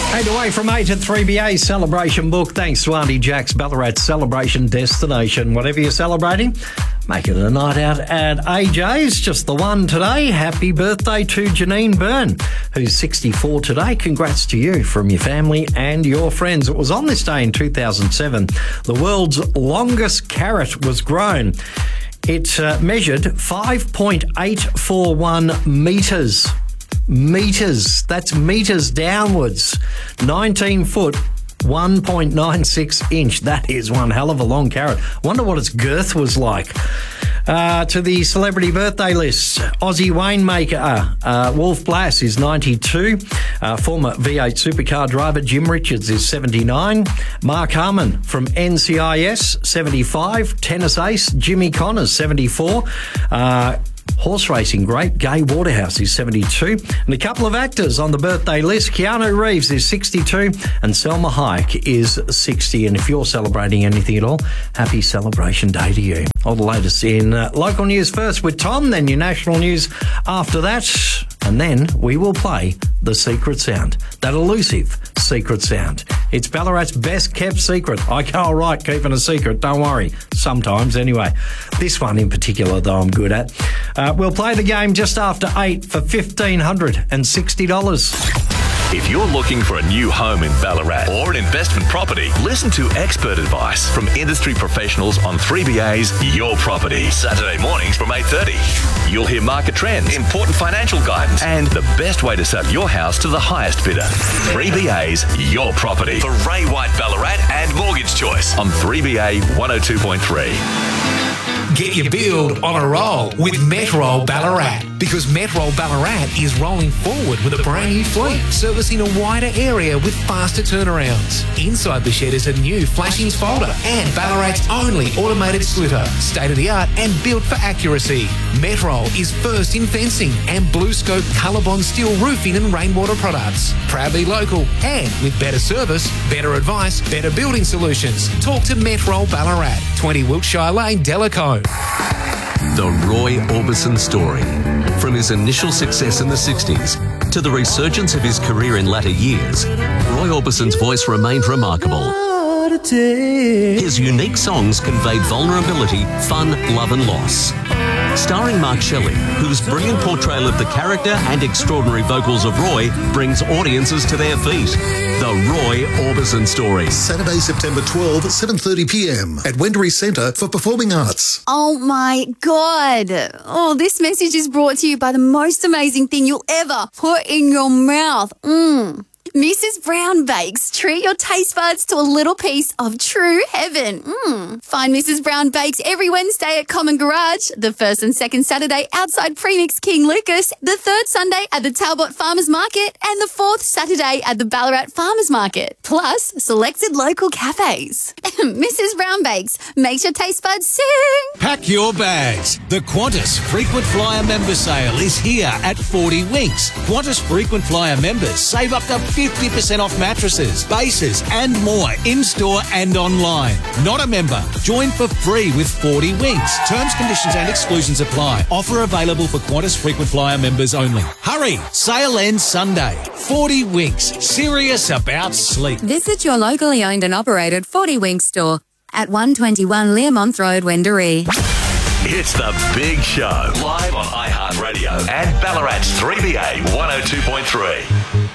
8 away from 8 at 3BA Celebration Book. Thanks to Auntie Jack's Ballarat Celebration Destination. Whatever you're celebrating, make it a night out at AJ's. Just the one today. Happy birthday to Janine Byrne, who's 64 today. Congrats to you from your family and your friends. It was on this day in 2007. The world's longest carrot was grown. It measured 5.841 metres. Metres. That's metres downwards. 19 foot, 1.96 inch. That is one hell of a long carrot. Wonder what its girth was like. To the celebrity birthday list, Aussie winemaker Wolf Blass is 92. Former V8 supercar driver Jim Richards is 79. Mark Harmon from NCIS, 75. Tennis ace Jimmy Connors, 74. Horse racing great Gai Waterhouse is 72. And a couple of actors on the birthday list. Keanu Reeves is 62 and Selma Hayek is 60. And if you're celebrating anything at all, happy celebration day to you. All the latest in local news first with Tom, then your national news after that. And then we will play the secret sound, that elusive secret sound. It's Ballarat's best kept secret. I go all right keeping a secret, don't worry. Sometimes anyway. This one in particular, though, I'm good at. We'll play the game just after 8 for $1,560. If you're looking for a new home in Ballarat or an investment property, listen to expert advice from industry professionals on 3BA's Your Property. Saturday mornings from 8:30. You'll hear market trends, important financial guidance, and the best way to sell your house to the highest bidder. 3BA's Your Property for Ray White Ballarat and Mortgage Choice on 3BA 102.3. Get your build on a roll with Metrol Ballarat, because Metrol Ballarat is rolling forward with a brand new fleet, servicing a wider area with faster turnarounds. Inside the shed is a new flashings folder and Ballarat's only automated slitter, state-of-the-art and built for accuracy. Metrol is first in fencing and BlueScope Colorbond steel roofing and rainwater products. Proudly local and with better service, better advice, better building solutions. Talk to Metrol Ballarat, 20 Wiltshire Lane, Delacoe. The Roy Orbison story. From his initial success in the 60s to the resurgence of his career in latter years, Roy Orbison's voice remained remarkable. His unique songs conveyed vulnerability, fun, love and loss. Starring Mark Shelley, whose brilliant portrayal of the character and extraordinary vocals of Roy brings audiences to their feet. The Roy Orbison Story. Saturday, September 12 at 7:30pm at Wendouree Centre for Performing Arts. Oh my God. Oh, this message is brought to you by the most amazing thing you'll ever put in your mouth. Mrs. Brown Bakes. Treat your taste buds to a little piece of true heaven. Find Mrs. Brown Bakes every Wednesday at Common Garage, the first and second Saturday outside Premix King Lucas, the third Sunday at the Talbot Farmers Market, and the fourth Saturday at the Ballarat Farmers Market. Plus, selected local cafes. Mrs. Brown Bakes makes your taste buds sing. Pack your bags. The Qantas Frequent Flyer Member Sale is here at 40 Winks. Qantas Frequent Flyer members save up to 50% off mattresses, bases and more in-store and online. Not a member? Join for free with 40 Winks. Terms, conditions and exclusions apply. Offer available for Qantas Frequent Flyer members only. Hurry! Sale ends Sunday. 40 Winks. Serious about sleep. Visit your locally owned and operated 40 Winks store at 121 Learmonth Road, Wendouree. It's The Big Show, live on iHeartRadio and Ballarat's 3BA 102.3.